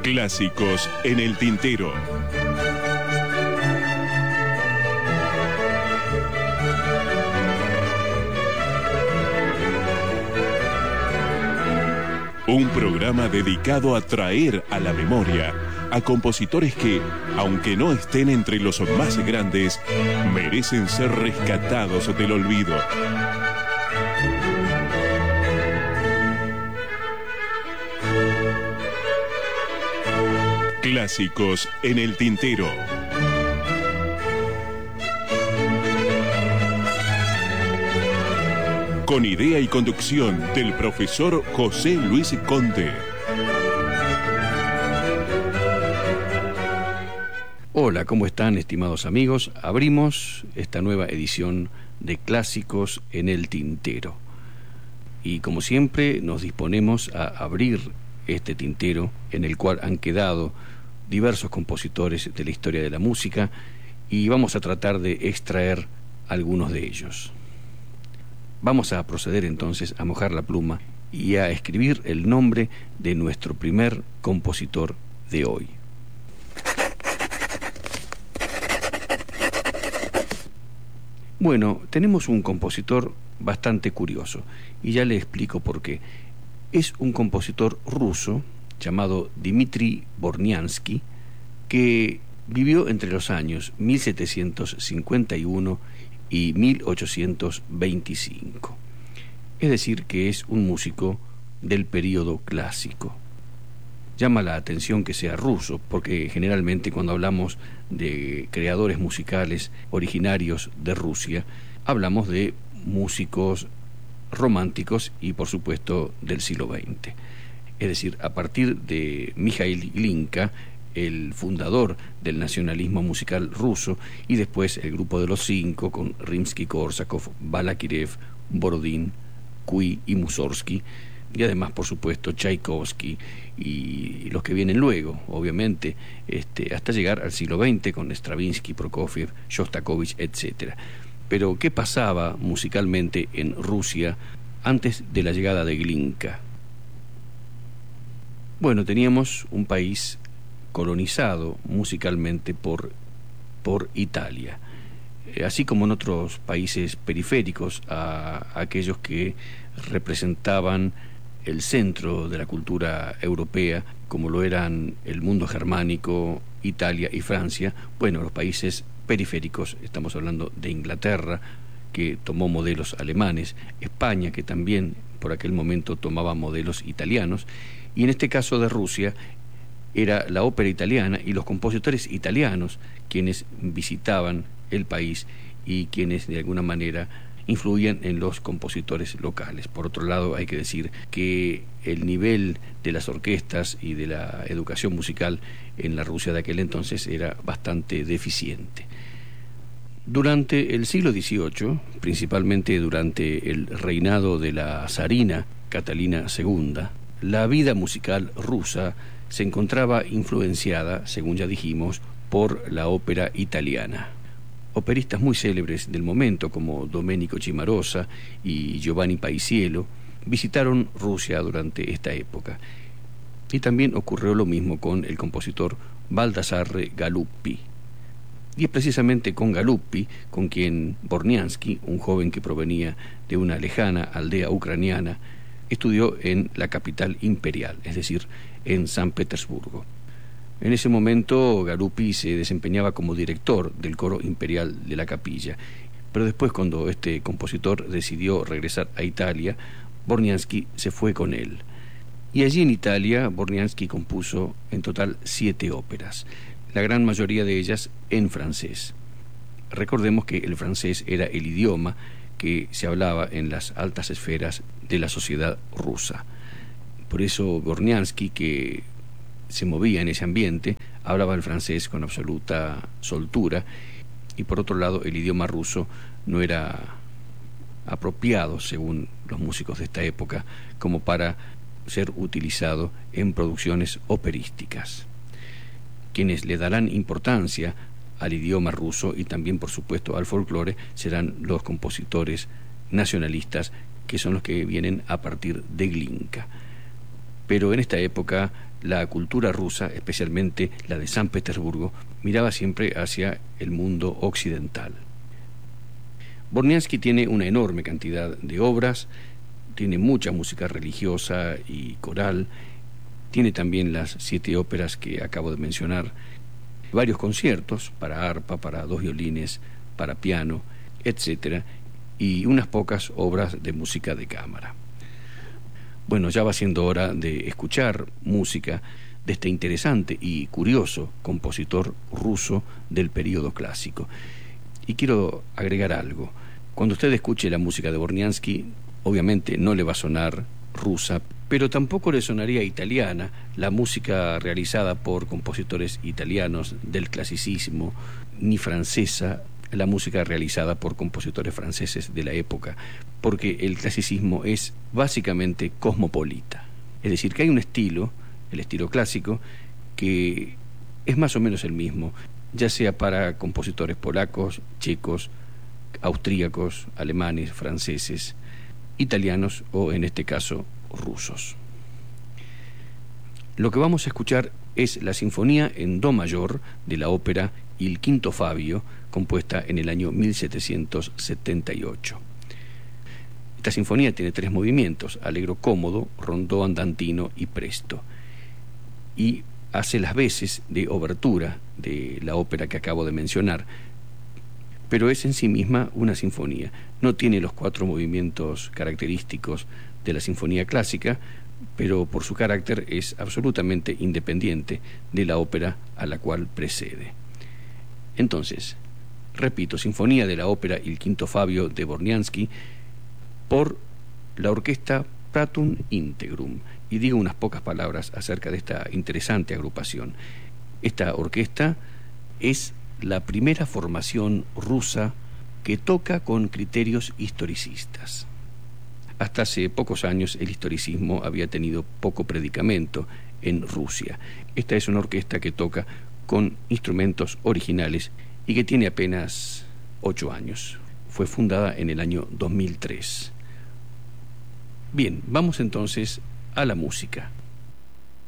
Clásicos en el tintero. Un programa dedicado a traer a la memoria a compositores que, aunque no estén entre los más grandes, merecen ser rescatados del olvido. Clásicos en el tintero. Con idea y conducción del profesor José Luis Conte. Hola, ¿cómo están, estimados amigos? Abrimos esta nueva edición de Clásicos en el tintero. Y como siempre nos disponemos a abrir este tintero en el cual han quedado diversos compositores de la historia de la música y vamos a tratar de extraer algunos de ellos. Vamos a proceder entonces a mojar la pluma y a escribir el nombre de nuestro primer compositor de hoy. Bueno, tenemos un compositor bastante curioso y ya le explico por qué. Es un compositor ruso llamado Dmitri Borniansky, que vivió entre los años 1751 y 1825. Es decir, que es un músico del período clásico. Llama la atención que sea ruso, porque generalmente cuando hablamos de creadores musicales originarios de Rusia, hablamos de músicos románticos y por supuesto del siglo XX. Es decir, a partir de Mikhail Glinka, el fundador del nacionalismo musical ruso, y después el grupo de los cinco con Rimsky-Korsakov, Balakirev, Borodin, Cui y Mussorgsky, y además por supuesto Tchaikovsky y los que vienen luego, obviamente, hasta llegar al siglo XX con Stravinsky, Prokofiev, Shostakovich, etc. Pero ¿qué pasaba musicalmente en Rusia antes de la llegada de Glinka? Bueno, teníamos un país colonizado musicalmente por Italia, así como en otros países periféricos a aquellos que representaban el centro de la cultura europea, como lo eran el mundo germánico, Italia y Francia. Bueno, los países periféricos, estamos hablando de Inglaterra, que tomó modelos alemanes, España, que también por aquel momento tomaba modelos italianos, y en este caso de Rusia era la ópera italiana y los compositores italianos quienes visitaban el país y quienes de alguna manera influían en los compositores locales. Por otro lado, hay que decir que el nivel de las orquestas y de la educación musical en la Rusia de aquel entonces era bastante deficiente. Durante el siglo XVIII, principalmente durante el reinado de la zarina Catalina II, la vida musical rusa se encontraba influenciada, según ya dijimos, por la ópera italiana. Operistas muy célebres del momento, como Domenico Cimarosa y Giovanni Paisiello, visitaron Rusia durante esta época. Y también ocurrió lo mismo con el compositor Baldassarre Galuppi. Y es precisamente con Galuppi con quien Borniansky, un joven que provenía de una lejana aldea ucraniana, estudió en la capital imperial, es decir, en San Petersburgo. En ese momento Galuppi se desempeñaba como director del coro imperial de la capilla, pero después, cuando este compositor decidió regresar a Italia, Borniansky se fue con él. Y allí en Italia Borniansky compuso en total 7 óperas, la gran mayoría de ellas en francés. Recordemos que el francés era el idioma que se hablaba en las altas esferas de la sociedad rusa. Por eso Borniansky, que se movía en ese ambiente, hablaba el francés con absoluta soltura, y por otro lado el idioma ruso no era apropiado, según los músicos de esta época, como para ser utilizado en producciones operísticas. Quienes le darán importancia al idioma ruso y también, por supuesto, al folclore serán los compositores nacionalistas, que son los que vienen a partir de Glinka. pero en esta época la cultura rusa, especialmente la de San Petersburgo, miraba siempre hacia el mundo occidental. Borniansky tiene una enorme cantidad de obras, tiene mucha música religiosa y coral, tiene también las 7 óperas que acabo de mencionar, varios conciertos para arpa, para 2 violines, para piano, etc., y unas pocas obras de música de cámara. Bueno, ya va siendo hora de escuchar música de este interesante y curioso compositor ruso del período clásico. Y quiero agregar algo. Cuando usted escuche la música de Borniansky, obviamente no le va a sonar rusa, pero tampoco le sonaría italiana la música realizada por compositores italianos del clasicismo, ni francesa la música realizada por compositores franceses de la época, porque el clasicismo es básicamente cosmopolita. Es decir, que hay un estilo, el estilo clásico, que es más o menos el mismo, ya sea para compositores polacos, checos, austríacos, alemanes, franceses, italianos o, en este caso, rusos. Lo que vamos a escuchar es la sinfonía en do mayor de la ópera Il Quinto Fabio, compuesta en el año 1778. Esta sinfonía tiene 3 movimientos: allegro cómodo, rondó andantino y presto, y hace las veces de obertura de la ópera que acabo de mencionar, pero es en sí misma una sinfonía. No tiene los 4 movimientos característicos de la sinfonía clásica, pero por su carácter es absolutamente independiente de la ópera a la cual precede. Entonces, repito, sinfonía de la ópera Il Quinto Fabio de Borniansky por la orquesta Pratum Integrum. Y digo unas pocas palabras acerca de esta interesante agrupación. Esta orquesta es la primera formación rusa que toca con criterios historicistas. Hasta hace pocos años el historicismo había tenido poco predicamento en Rusia. Esta es una orquesta que toca con instrumentos originales y que tiene apenas 8 años. Fue fundada en el año 2003. Bien, vamos entonces a la música.